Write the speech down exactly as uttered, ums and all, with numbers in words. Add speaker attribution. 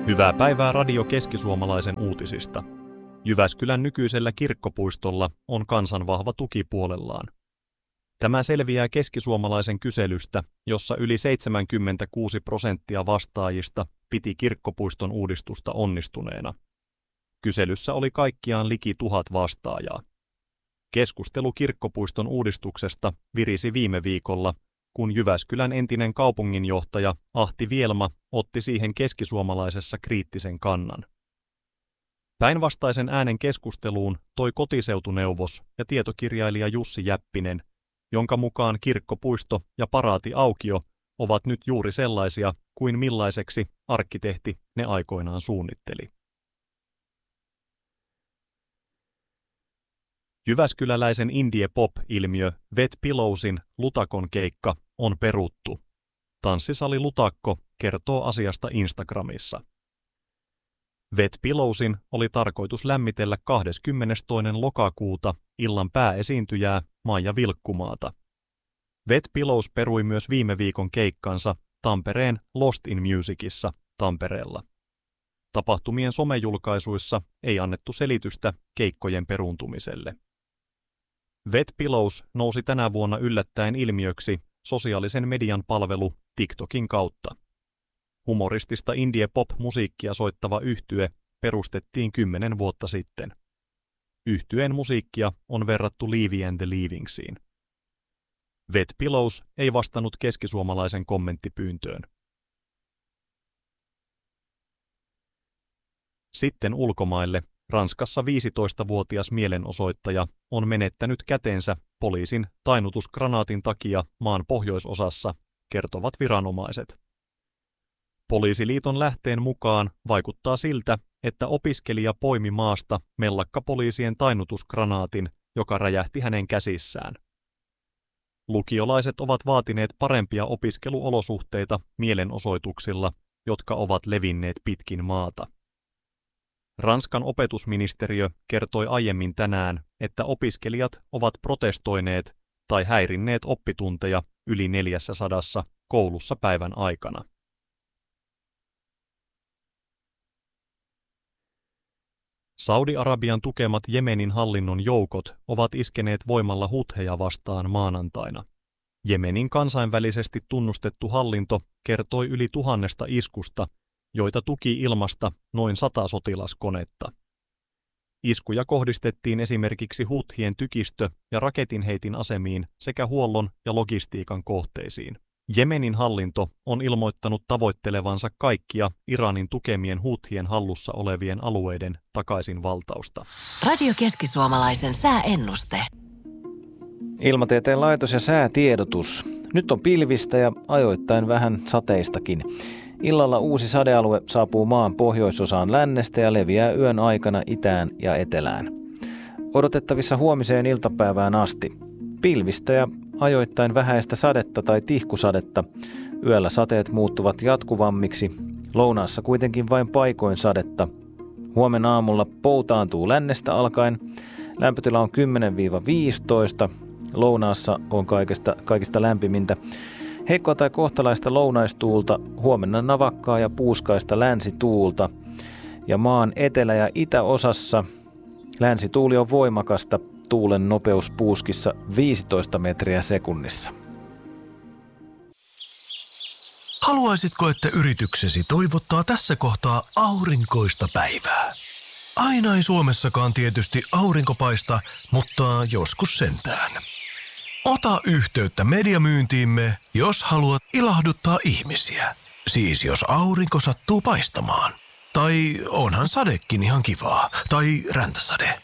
Speaker 1: Hyvää päivää Radio Keski-Suomalaisen uutisista. Jyväskylän nykyisellä kirkkopuistolla on kansan vahva tuki puolellaan. Tämä selviää Keski-Suomalaisen kyselystä, jossa yli seitsemänkymmentäkuusi prosenttia vastaajista piti kirkkopuiston uudistusta onnistuneena. Kyselyssä oli kaikkiaan liki tuhat vastaajaa. Keskustelu kirkkopuiston uudistuksesta virisi viime viikolla, kun Jyväskylän entinen kaupunginjohtaja Ahti Vielma otti siihen keskisuomalaisessa kriittisen kannan. Päinvastaisen äänen keskusteluun toi kotiseutuneuvos ja tietokirjailija Jussi Jäppinen, jonka mukaan kirkkopuisto ja paraatiaukio ovat nyt juuri sellaisia kuin millaiseksi arkkitehti ne aikoinaan suunnitteli. Jyväskyläläisen indie-pop-ilmiö Wet Pillowsin Lutakon keikka on peruttu. Tanssisali Lutakko kertoo asiasta Instagramissa. Wet Pillowsin oli tarkoitus lämmitellä kahdeskymmenestoinen lokakuuta illan pääesiintyjää Maija Vilkkumaata. Wet Pillows perui myös viime viikon keikkansa Tampereen Lost in Musicissa Tampereella. Tapahtumien somejulkaisuissa ei annettu selitystä keikkojen peruuntumiselle. Wet Pillows nousi tänä vuonna yllättäen ilmiöksi sosiaalisen median palvelu TikTokin kautta. Humoristista indie-pop-musiikkia soittava yhtye perustettiin kymmenen vuotta sitten. Yhtyeen musiikkia on verrattu Leavy and the Leavingsiin. Wet Pillows ei vastannut keskisuomalaisen kommenttipyyntöön. Sitten ulkomaille. Ranskassa viisitoistavuotias mielenosoittaja on menettänyt kätensä poliisin tainnutusgranaatin takia maan pohjoisosassa, kertovat viranomaiset. Poliisiliiton lähteen mukaan vaikuttaa siltä, että opiskelija poimi maasta mellakkapoliisien tainnutusgranaatin, joka räjähti hänen käsissään. Lukiolaiset ovat vaatineet parempia opiskeluolosuhteita mielenosoituksilla, jotka ovat levinneet pitkin maata. Ranskan opetusministeriö kertoi aiemmin tänään, että opiskelijat ovat protestoineet tai häirinneet oppitunteja yli neljässäsadassa koulussa päivän aikana. Saudi-Arabian tukemat Jemenin hallinnon joukot ovat iskeneet voimalla hutheja vastaan maanantaina. Jemenin kansainvälisesti tunnustettu hallinto kertoi yli tuhannesta iskusta, joita tuki ilmasta noin sata sotilaskonetta. Iskuja kohdistettiin esimerkiksi huthien tykistö- ja raketinheitin asemiin sekä huollon ja logistiikan kohteisiin. Jemenin hallinto on ilmoittanut tavoittelevansa kaikkia Iranin tukemien huthien hallussa olevien alueiden takaisinvaltausta.
Speaker 2: Radio Keski-Suomalaisen sääennuste.
Speaker 3: Ilmatieteen laitos ja säätiedotus. Nyt on pilvistä ja ajoittain vähän sateistakin. Illalla uusi sadealue saapuu maan pohjoisosaan lännestä ja leviää yön aikana itään ja etelään. Odotettavissa huomiseen iltapäivään asti. Pilvistä ja ajoittain vähäistä sadetta tai tihkusadetta. Yöllä sateet muuttuvat jatkuvammiksi. Lounaassa kuitenkin vain paikoin sadetta. Huomenna aamulla poutaantuu lännestä alkaen. Lämpötila on kymmenen viisitoista. Lounaassa on kaikista, kaikista lämpimintä. Heikkoa tai kohtalaista lounaistuulta, huomenna navakkaa ja puuskaista länsituulta. Ja maan etelä- ja itäosassa länsituuli on voimakasta, tuulen nopeus puuskissa viisitoista metriä sekunnissa.
Speaker 4: Haluaisitko, että yrityksesi toivottaa tässä kohtaa aurinkoista päivää? Aina ei Suomessakaan tietysti aurinko paista, mutta joskus sentään. Ota yhteyttä mediamyyntiimme, jos haluat ilahduttaa ihmisiä. Siis jos aurinko sattuu paistamaan. Tai onhan sadekin ihan kivaa. Tai räntäsade.